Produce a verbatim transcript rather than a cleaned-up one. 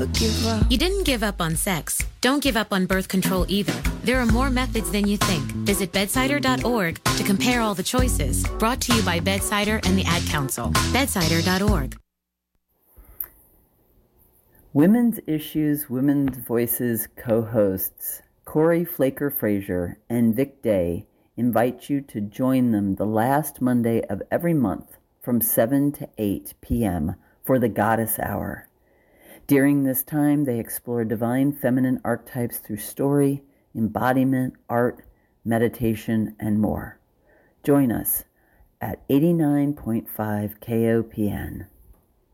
give up. You didn't give up on sex. Don't give up on birth control either. There are more methods than you think. Visit bedsider dot org to compare all the choices. Brought to you by Bedsider and the Ad Council. bedsider dot org. Women's Issues, Women's Voices co-hosts Corey Flaker-Frazier and Vic Day invite you to join them the last Monday of every month from seven to eight p.m. for the Goddess Hour. During this time, they explore divine feminine archetypes through story, embodiment, art, meditation, and more. Join us at eighty-nine point five K O P N.